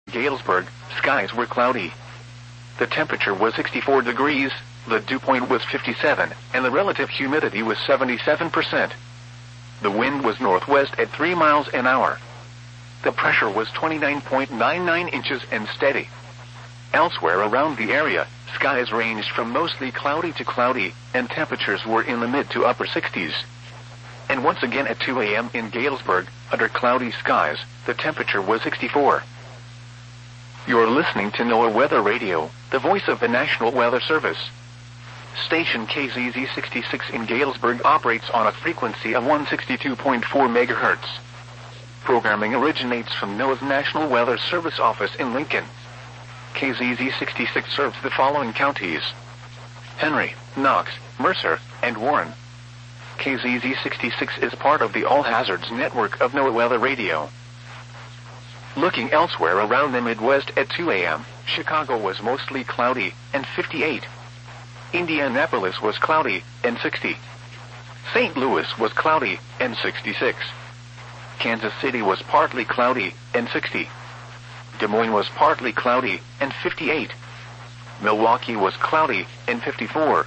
Galesburg, skies were cloudy. The temperature was 64 degrees, the dew point was 57, and the relative humidity was 77%. The wind was northwest at 3 miles an hour. The pressure was 29.99 inches and steady. Elsewhere around the area, skies ranged from mostly cloudy to cloudy, and temperatures were in the mid to upper 60s. And once again at 2 a.m. in Galesburg, under cloudy skies, the temperature was 64. You're listening to NOAA Weather Radio, the voice of the National Weather Service. Station KZZ 66 in Galesburg operates on a frequency of 162.4 MHz. Programming originates from NOAA's National Weather Service office in Lincoln. KZZ 66 serves the following counties: Henry, Knox, Mercer, and Warren. KZZ 66 is part of the All Hazards network of NOAA Weather Radio. Looking elsewhere around the Midwest at 2 a.m., Chicago was mostly cloudy, and 58. Indianapolis was cloudy, and 60. St. Louis was cloudy, and 66. Kansas City was partly cloudy, and 60. Des Moines was partly cloudy, and 58. Milwaukee was cloudy, and 54.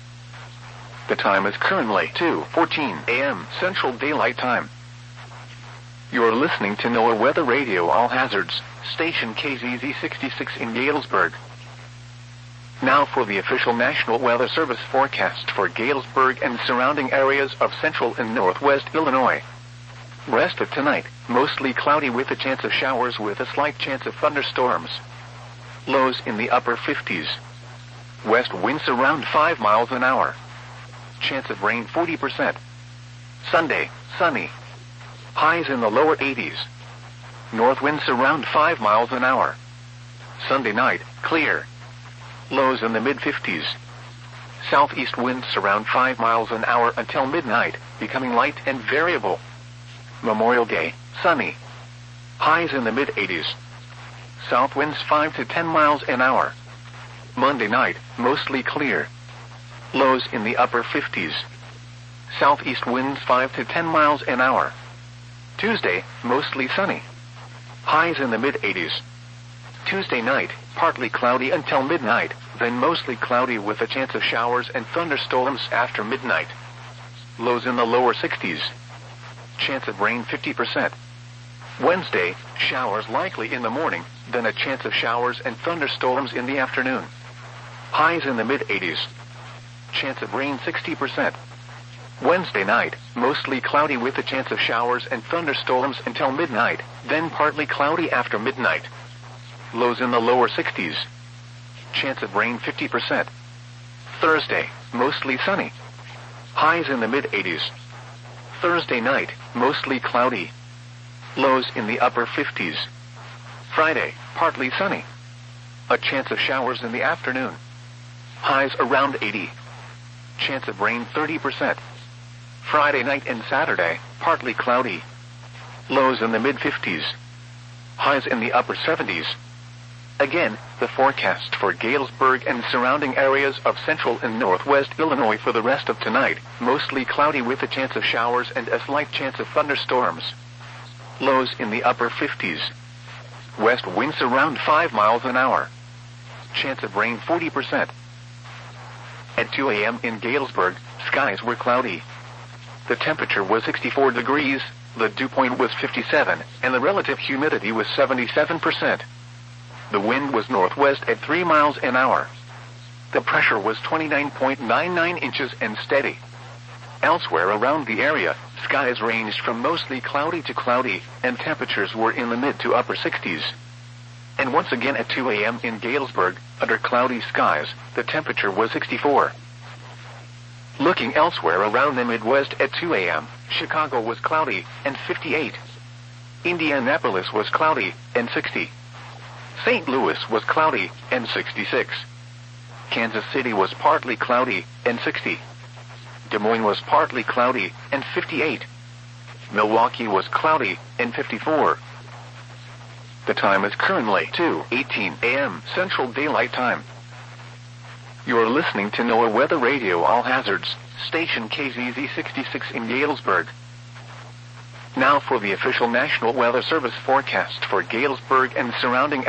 The time is currently 2:14 a.m. Central Daylight Time. You're listening to NOAA Weather Radio All Hazards, station KZZ 66 in Galesburg. Now for the official National Weather Service forecast for Galesburg and surrounding areas of central and northwest Illinois. Rest of tonight, mostly cloudy with a chance of showers with a slight chance of thunderstorms. Lows in the upper 50s. West winds around 5 miles an hour. Chance of rain 40%. Sunday, sunny. Highs in the lower 80s. North winds around 5 miles an hour. Sunday night, clear. Lows in the mid-50s. Southeast winds around 5 miles an hour until midnight, becoming light and variable. Memorial Day, sunny. Highs in the mid-80s. South winds 5 to 10 miles an hour. Monday night, mostly clear. Lows in the upper 50s. Southeast winds 5 to 10 miles an hour. Tuesday, mostly sunny. Highs in the mid-80s. Tuesday night, partly cloudy until midnight, then mostly cloudy with a chance of showers and thunderstorms after midnight. Lows in the lower 60s. Chance of rain 50%. Wednesday, showers likely in the morning, then a chance of showers and thunderstorms in the afternoon. Highs in the mid-80s. Chance of rain 60%. Wednesday night, mostly cloudy with a chance of showers and thunderstorms until midnight, then partly cloudy after midnight. Lows in the lower 60s. Chance of rain 50%. Thursday, mostly sunny. Highs in the mid-80s. Thursday night, mostly cloudy. Lows in the upper 50s. Friday, partly sunny. A chance of showers in the afternoon. Highs around 80. Chance of rain 30%. Friday night and Saturday, partly cloudy. Lows in the mid-50s. Highs in the upper 70s. Again, the forecast for Galesburg and surrounding areas of central and northwest Illinois for the rest of tonight, mostly cloudy with a chance of showers and a slight chance of thunderstorms. Lows in the upper 50s. West winds around 5 miles an hour. Chance of rain 40%. At 2 a.m. in Galesburg, skies were cloudy. The temperature was 64 degrees, the dew point was 57, and the relative humidity was 77%. The wind was northwest at 3 miles an hour. The pressure was 29.99 inches and steady. Elsewhere around the area, skies ranged from mostly cloudy to cloudy, and temperatures were in the mid to upper 60s. And once again at 2 a.m. in Galesburg, under cloudy skies, the temperature was 64. Looking elsewhere around the Midwest at 2 a.m., Chicago was cloudy, and 58. Indianapolis was cloudy, and 60. St. Louis was cloudy, and 66. Kansas City was partly cloudy, and 60. Des Moines was partly cloudy, and 58. Milwaukee was cloudy, and 54. The time is currently 2:18 a.m. Central Daylight Time. You're listening to NOAA Weather Radio All Hazards, station KZZ 66 in Galesburg. Now for the official National Weather Service forecast for Galesburg and surrounding